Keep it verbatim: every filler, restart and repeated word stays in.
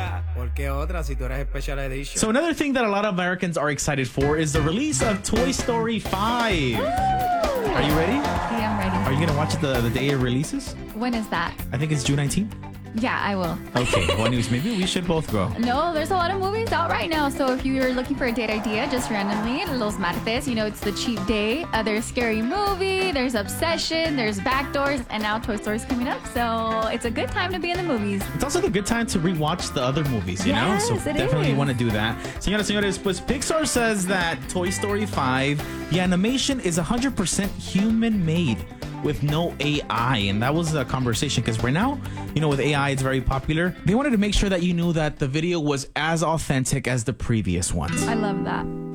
¿Por qué otra si tú eres Special Edition? So another thing that a lot of Americans are excited for is the release of Toy Story five. Are you ready? Yeah, I'm ready. Are you going to watch it the, the day it releases? When is that? I think it's June nineteenth. Yeah, I will. Okay, well, news. Maybe we should both go. No, there's a lot of movies out right now. So if you're looking for a date idea, just randomly, Los Martes, you know, it's the cheap day. Uh, there's Scary Movie, there's Obsession, there's Backdoors, and now Toy Story's coming up. So it's a good time to be in the movies. It's also a good time to rewatch the other movies, you Yes, know? So it definitely is. want to do that. Señoras, señores, pues Pixar says that Toy Story five, the animation is one hundred percent human-made with no A I. And that was a conversation because right now, you know, with A I, it's very popular. They wanted to make sure that you knew that the video was as authentic as the previous ones. I love that.